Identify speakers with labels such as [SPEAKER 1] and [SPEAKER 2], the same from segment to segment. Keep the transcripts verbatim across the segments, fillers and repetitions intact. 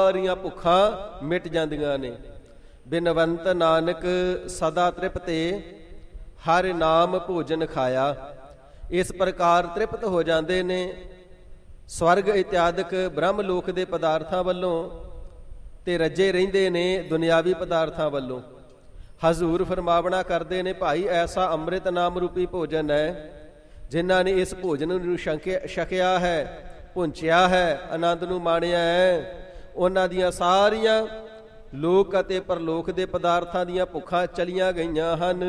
[SPEAKER 1] ਸਾਰੀਆਂ ਭੁੱਖਾਂ ਮਿਟ ਜਾਂਦੀਆਂ ਨੇ। ਬਿਨਵੰਤ ਨਾਨਕ ਸਦਾ ਤ੍ਰਿਪਤੇ, ਹਰ ਨਾਮ ਭੋਜਨ ਖਾਇਆ। ਇਸ ਪ੍ਰਕਾਰ ਤ੍ਰਿਪਤ ਹੋ ਜਾਂਦੇ ਨੇ ਸਵਰਗ ਇਤਿਆਦਿਕ ਬ੍ਰਹਮ ਲੋਕ ਦੇ ਪਦਾਰਥਾਂ ਵੱਲੋਂ, ਤੇ ਰੱਜੇ ਰਹਿੰਦੇ ਨੇ ਦੁਨਿਆਵੀ ਪਦਾਰਥਾਂ ਵੱਲੋਂ। ਹਜ਼ੂਰ ਫਰਮਾਵਣਾ ਕਰਦੇ ਨੇ, ਭਾਈ ਐਸਾ ਅੰਮ੍ਰਿਤ ਨਾਮ ਰੂਪੀ ਭੋਜਨ ਹੈ, ਜਿਨ੍ਹਾਂ ਨੇ ਇਸ ਭੋਜਨ ਨੂੰ ਛਕਿਆ ਹੈ, ਭੁੰਚਿਆ ਹੈ, ਆਨੰਦ ਨੂੰ ਮਾਣਿਆ ਹੈ, ਉਹਨਾਂ ਦੀਆਂ ਸਾਰੀਆਂ ਲੋਕ ਅਤੇ ਪਰਲੋਕ ਦੇ ਪਦਾਰਥਾਂ ਦੀਆਂ ਭੁੱਖਾਂ ਚਲੀਆਂ ਗਈਆਂ ਹਨ।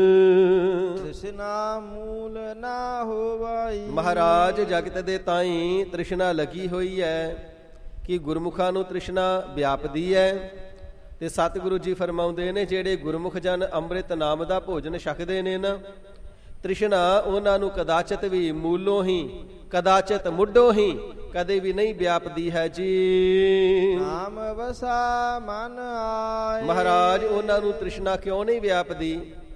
[SPEAKER 2] ਤ੍ਰਿਸ਼ਨਾ ਮੂਲ ਨਾ ਹੋਵਾਈ।
[SPEAKER 1] ਮਹਾਰਾਜ ਜਗਤ ਦੇ ਤਾਈਂ ਤ੍ਰਿਸ਼ਨਾ ਲੱਗੀ ਹੋਈ ਹੈ ਕਿ ਗੁਰਮੁਖਾਂ ਨੂੰ ਤ੍ਰਿਸ਼ਨਾ ਵਿਆਪਦੀ ਹੈ। ਤੇ ਸਤਿਗੁਰੂ ਜੀ ਫਰਮਾਉਂਦੇ ਨੇ, ਜਿਹੜੇ ਗੁਰਮੁਖ ਜਨ ਅੰਮ੍ਰਿਤ ਨਾਮ ਦਾ ਭੋਜਨ ਛਕਦੇ ਨੇ ਨਾ, ਤ੍ਰਿਸ਼ਨਾ ਉਹਨਾਂ ਨੂੰ ਕਦਾਚਿਤ ਵੀ ਮੂਲੋਂ ਹੀ, ਕਦਾਚਿਤ ਮੁੱਢੋਂ ਹੀ ਕਦੇ ਵੀ ਨਹੀਂ ਵਿਆਪਦੀ ਹੈ ਜੀ।
[SPEAKER 2] ਨਾਮ ਵਸਾ ਮਨ ਆਏ।
[SPEAKER 1] ਮਹਾਰਾਜ ਉਹਨਾਂ ਨੂੰ ਤ੍ਰਿਸ਼ਨਾ ਕਿਉਂ ਨਹੀਂ ਵਿਆਪਦੀ?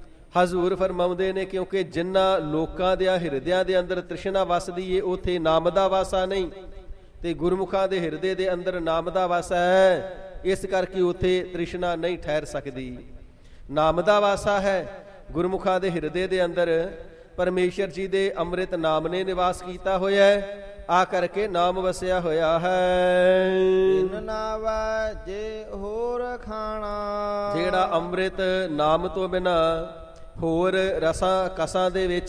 [SPEAKER 1] ਹਜ਼ੂਰ ਫਰਮਾਉਂਦੇ ਨੇ, ਕਿਉਂਕਿ ਜਿਨ੍ਹਾਂ ਲੋਕਾਂ ਦੇ ਹਿਰਦਿਆਂ ਦੇ ਅੰਦਰ ਤ੍ਰਿਸ਼ਨਾ ਵਸਦੀ ਏ, ਉਥੇ ਨਾਮ ਦਾ ਵਾਸਾ ਨਹੀਂ, ਤੇ ਗੁਰਮੁਖਾਂ ਦੇ ਹਿਰਦੇ ਦੇ ਅੰਦਰ ਨਾਮ ਦਾ ਵਾਸਾ ਹੈ। ਇਸ ਕਰਕੇ ਉਥੇ ਤ੍ਰਿਸ਼ਨਾ ਨਹੀਂ ਠਹਿਰ ਸਕਦੀ। ਨਾਮ ਦਾ ਵਾਸਾ ਹੈ ਗੁਰਮੁਖਾਂ ਦੇ ਹਿਰਦੇ ਦੇ ਅੰਦਰ, ਪਰਮੇਸ਼ਰ ਜੀ ਦੇ ਅੰਮ੍ਰਿਤ ਨਾਮ ਨੇ ਨਿਵਾਸ ਕੀਤਾ ਹੋਇਆ ਹੈ, ਆ ਕਰਕੇ ਨਾਮ ਵਸਿਆ ਹੋਇਆ ਹੈ।
[SPEAKER 2] ਇਨ ਨਾਵੈ ਜੇ ਹੋਰ ਖਾਣਾ।
[SPEAKER 1] ਜਿਹੜਾ ਅੰਮ੍ਰਿਤ ਨਾਮ ਤੋਂ ਬਿਨਾ ਹੋਰ ਰਸਾਂ ਕਸਾਂ ਦੇ ਵਿੱਚ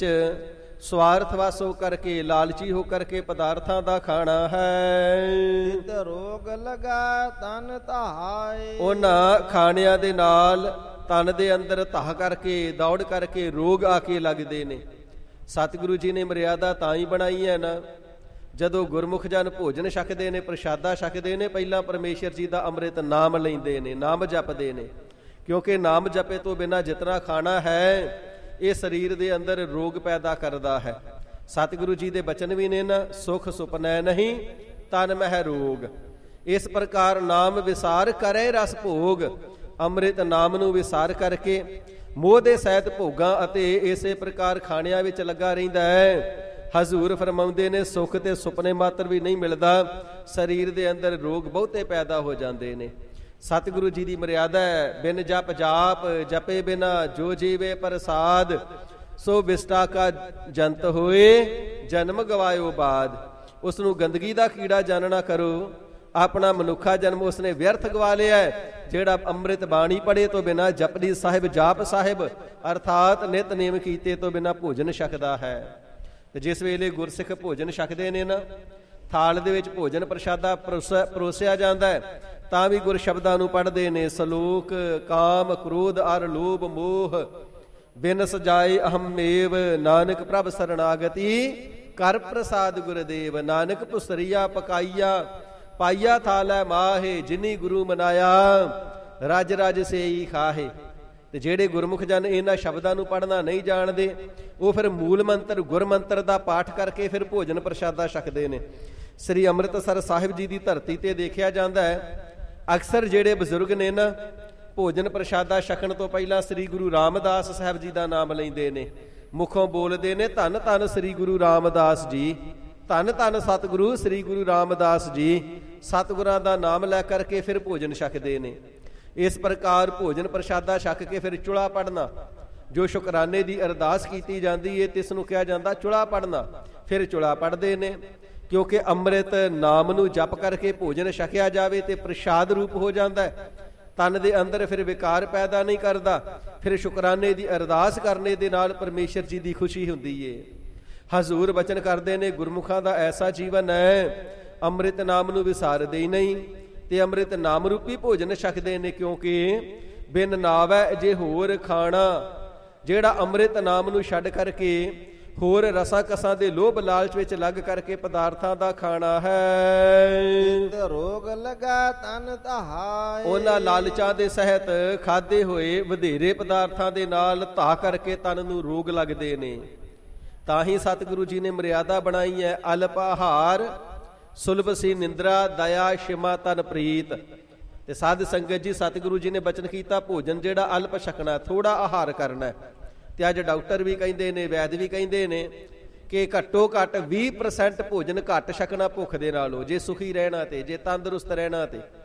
[SPEAKER 1] ਸਵਾਰਥ ਵਸ ਹੋ ਕਰਕੇ, ਲਾਲਚੀ ਹੋ ਕਰਕੇ ਪਦਾਰਥਾਂ ਦਾ ਖਾਣਾ ਹੈ,
[SPEAKER 2] ਜਿਤ ਰੋਗ ਲਗਾ ਤਨ ਧਾਏ।
[SPEAKER 1] ਉਹਨਾਂ ਖਾਣਿਆਂ ਦੇ ਨਾਲ ਤਨ ਦੇ ਅੰਦਰ ਧਾਹ ਕਰਕੇ, ਦੌੜ ਕਰਕੇ ਰੋਗ ਆ ਕੇ ਲੱਗਦੇ ਨੇ। ਸਤਿਗੁਰੂ ਜੀ ਨੇ ਮਰਿਆਦਾ ਤਾਂ ਹੀ ਬਣਾਈ ਹੈ ਨਾ, ਜਦੋਂ ਗੁਰਮੁਖ ਜਨ ਭੋਜਨ ਛਕਦੇ ਨੇ, ਪ੍ਰਸ਼ਾਦਾ ਛਕਦੇ ਨੇ, ਪਹਿਲਾਂ ਪਰਮੇਸ਼ਰ ਜੀ ਦਾ ਅੰਮ੍ਰਿਤ ਨਾਮ ਲੈਂਦੇ ਨੇ, ਨਾਮ ਜਪਦੇ ਨੇ। ਕਿਉਂਕਿ ਨਾਮ ਜਪੇ ਤੋਂ ਬਿਨਾਂ ਜਿਤਨਾ ਖਾਣਾ ਹੈ, ਇਹ ਸਰੀਰ ਦੇ ਅੰਦਰ ਰੋਗ ਪੈਦਾ ਕਰਦਾ ਹੈ। ਸਤਿਗੁਰੂ ਜੀ ਦੇ ਬਚਨ ਵੀ ਨੇ ਨਾ, ਸੁਖ ਸੁਪਨੈ ਨਹੀਂ ਤਨ ਮਹਿ ਰੋਗ। ਇਸ ਪ੍ਰਕਾਰ ਨਾਮ ਵਿਸਾਰ ਕਰੇ ਰਸ ਭੋਗ। ਅੰਮ੍ਰਿਤ ਨਾਮ ਨੂੰ ਵਿਸਾਰ ਕਰਕੇ ਮੋਹ ਦੇ ਸਹਿਤ ਭੋਗਾਂ ਅਤੇ ਇਸੇ ਪ੍ਰਕਾਰ ਖਾਣਿਆਂ ਵਿੱਚ ਲੱਗਾ ਰਹਿੰਦਾ ਹੈ। ਹਜ਼ੂਰ ਫਰਮਾਉਂਦੇ ਨੇ, ਸੁੱਖ ਤੇ ਸੁਪਨੇ ਮਾਤਰ ਵੀ ਨਹੀਂ ਮਿਲਦਾ, ਸਰੀਰ ਦੇ ਅੰਦਰ ਰੋਗ ਬਹੁਤੇ ਪੈਦਾ ਹੋ ਜਾਂਦੇ ਨੇ। ਸਤਿਗੁਰੂ ਜੀ ਦੀ ਮਰਿਆਦਾ ਹੈ, ਬਿਨ ਜਪ ਜਾਪ ਜਪੇ ਬਿਨਾ ਜੋ ਜੀਵੇ ਪ੍ਰਸਾਦ, ਸੋ ਵਿਸਟਾ ਕਾ ਜੰਤ ਹੋਏ ਜਨਮ ਗਵਾਇਓ ਬਾਦ। ਉਸ ਨੂੰ ਗੰਦਗੀ ਦਾ ਕੀੜਾ ਜਾਣਨਾ ਕਰੋ, ਆਪਣਾ ਮਨੁੱਖਾ ਜਨਮ ਉਸਨੇ ਵਿਅਰਥ ਗਵਾ ਲਿਆ ਹੈ। ਜਿਹੜਾ ਅੰਮ੍ਰਿਤ ਬਾਣੀ ਪੜ੍ਹੇ ਤੋਂ ਬਿਨਾ, ਜਪਦੀ ਸਾਹਿਬ ਜਾਪ ਸਾਹਿਬ ਅਰਥਾਤ ਨਿਤਨੇਮ ਕੀਤੇ ਤੋਂ ਬਿਨਾ ਭੋਜਨ ਛਕਦਾ ਹੈ। ਤੇ ਜਿਸ ਵੇਲੇ ਗੁਰਸਿੱਖ ਭੋਜਨ ਛਕਦੇ ਨੇ ਨਾ, ਥਾਲ ਦੇ ਵਿੱਚ ਭੋਜਨ ਪ੍ਰਸ਼ਾਦਾ ਪਰੋਸਿਆ ਜਾਂਦਾ ਹੈ, ਤਾਂ ਵੀ ਗੁਰ ਸ਼ਬਦਾਂ ਨੂੰ ਪੜ੍ਹਦੇ ਨੇ। ਸਲੋਕ ਕਾਮ ਕ੍ਰੋਧ ਅਰ ਲੋਭ ਮੋਹ ਬਿਨ ਸਜਾਏ ਅਹਮੇਵ, ਨਾਨਕ ਪ੍ਰਭ ਸਰਣਾਗਤੀ ਕਰ ਪ੍ਰਸਾਦ ਗੁਰਦੇਵ। ਨਾਨਕ ਪੁਸਰੀਆ ਪਕਾਈਆ ਪਾਈਆ ਥਾਲੈ ਮਾਹੇ, ਜਿਨੀ ਗੁਰੂ ਮਨਾਇਆ ਰਜ ਰਜ ਸੇਈ ਖਾਹੇ। ਤੇ ਜਿਹੜੇ ਗੁਰਮੁਖ ਜਨ ਇਹਨਾਂ ਸ਼ਬਦਾਂ ਨੂੰ ਪੜ੍ਹਨਾ ਨਹੀਂ ਜਾਣਦੇ, ਉਹ ਫਿਰ ਮੂਲ ਮੰਤਰ ਗੁਰ ਮੰਤਰ ਦਾ ਪਾਠ ਕਰਕੇ ਫਿਰ ਭੋਜਨ ਪ੍ਰਸ਼ਾਦਾ ਛਕਦੇ ਨੇ। ਸ੍ਰੀ ਅੰਮ੍ਰਿਤਸਰ ਸਾਹਿਬ ਜੀ ਦੀ ਧਰਤੀ ਤੇ ਦੇਖਿਆ ਜਾਂਦਾ ਹੈ, ਅਕਸਰ ਜਿਹੜੇ ਬਜ਼ੁਰਗ ਨੇ ਨਾ, ਭੋਜਨ ਪ੍ਰਸ਼ਾਦਾ ਛਕਣ ਤੋਂ ਪਹਿਲਾਂ ਸ੍ਰੀ ਗੁਰੂ ਰਾਮਦਾਸ ਸਾਹਿਬ ਜੀ ਦਾ ਨਾਮ ਲੈਂਦੇ ਨੇ, ਮੁਖੋਂ ਬੋਲਦੇ ਨੇ, ਧੰਨ ਧੰਨ ਸ੍ਰੀ ਗੁਰੂ ਰਾਮਦਾਸ ਜੀ, ਧੰਨ ਧੰਨ ਸਤਿਗੁਰੂ ਸ੍ਰੀ ਗੁਰੂ ਰਾਮਦਾਸ ਜੀ। ਸਤਿਗੁਰਾਂ ਦਾ ਨਾਮ ਲੈ ਕਰਕੇ ਫਿਰ ਭੋਜਨ ਛਕਦੇ ਨੇ। ਇਸ ਪ੍ਰਕਾਰ ਭੋਜਨ ਪ੍ਰਸ਼ਾਦਾ ਛਕ ਕੇ ਫਿਰ ਚੁਲਾ ਪੜ੍ਹਨਾ, ਜੋ ਸ਼ੁਕਰਾਨੇ ਦੀ ਅਰਦਾਸ ਕੀਤੀ ਜਾਂਦੀ ਹੈ, ਤਿਸ ਨੂੰ ਕਿਹਾ ਜਾਂਦਾ ਚੁਲਾ ਪੜ੍ਹਨਾ। ਫਿਰ ਚੁਲਾ ਪੜ੍ਹਦੇ ਨੇ, ਕਿਉਂਕਿ ਅੰਮ੍ਰਿਤ ਨਾਮ ਨੂੰ ਜਪ ਕਰਕੇ ਭੋਜਨ ਛਕਿਆ ਜਾਵੇ ਤੇ ਪ੍ਰਸ਼ਾਦ ਰੂਪ ਹੋ ਜਾਂਦਾ ਹੈ, ਤਨ ਦੇ ਅੰਦਰ ਫਿਰ ਵਿਕਾਰ ਪੈਦਾ ਨਹੀਂ ਕਰਦਾ। ਫਿਰ ਸ਼ੁਕਰਾਨੇ ਦੀ ਅਰਦਾਸ ਕਰਨੇ ਦੇ ਨਾਲ ਪਰਮੇਸ਼ਰ ਜੀ ਦੀ ਖੁਸ਼ੀ ਹੁੰਦੀ ਏ। ਹਜ਼ੂਰ ਬਚਨ ਕਰਦੇ ਨੇ, ਗੁਰਮੁਖਾਂ ਦਾ ਐਸਾ ਜੀਵਨ ਹੈ, ਅੰਮ੍ਰਿਤ ਨਾਮ ਨੂੰ ਵਿਸਾਰਦੇ ਹੀ ਨਹੀਂ ਤੇ ਅੰਮ੍ਰਿਤ ਨਾਮ ਰੂਪੀ ਭੋਜਨ ਛਕਦੇ ਨੇ। ਕਿਉਂਕਿ ਬਿਨ ਨਾਵੈ ਜੇ ਹੋਰ ਖਾਣਾ, ਜਿਹੜਾ ਅੰਮ੍ਰਿਤ ਨਾਮ ਨੂੰ ਛੱਡ ਕਰਕੇ ਹੋਰ ਰਸਾਂ ਕਸਾਂ ਦੇ ਲੋਭ ਲਾਲਚ ਵਿੱਚ ਲੱਗ ਕਰਕੇ ਪਦਾਰਥਾਂ ਦਾ ਖਾਣਾ ਹੈ,
[SPEAKER 2] ਰੋਗ ਲਗਾ ਤਨ ਧਾਏ।
[SPEAKER 1] ਉਹਨਾਂ ਲਾਲਚਾਂ ਦੇ ਸਹਿਤ ਖਾਦੇ ਹੋਏ ਵਧੇਰੇ ਪਦਾਰਥਾਂ ਦੇ ਨਾਲ ਧਾ ਕਰਕੇ ਤਨ ਨੂੰ ਰੋਗ ਲੱਗਦੇ ਨੇ। ਤਾਂ ਹੀ ਸਤਿਗੁਰੂ ਜੀ ਨੇ ਮਰਿਆਦਾ ਬਣਾਈ ਹੈ, ਅਲਪ ਆਹਾਰ ਸੁਲਭ ਸੀ ਨਿੰਦਰਾ, ਦਇਆ ਸ਼ਿਮਾ ਤਨ ਪ੍ਰੀਤ। ਤੇ ਸਾਧ ਸੰਗਤ ਜੀ, ਸਤਿਗੁਰੂ ਜੀ ਨੇ ਬਚਨ ਕੀਤਾ, ਭੋਜਨ ਜਿਹੜਾ ਅਲਪ ਛਕਣਾ, ਥੋੜਾ ਆਹਾਰ ਕਰਨਾ। ਤੇ ਅੱਜ ਡਾਕਟਰ ਵੀ ਕਹਿੰਦੇ ਨੇ, ਵੈਦ ਵੀ ਕਹਿੰਦੇ ਨੇ ਕਿ ਘੱਟੋ ਘੱਟ ਵੀਹ ਪਰਸੈਂਟ ਭੋਜਨ ਘੱਟ ਛਕਣਾ ਭੁੱਖ ਦੇ ਨਾਲੋਂ, ਜੇ ਸੁਖੀ ਰਹਿਣਾ ਤੇ, ਜੇ ਤੰਦਰੁਸਤ ਰਹਿਣਾ ਤੇ।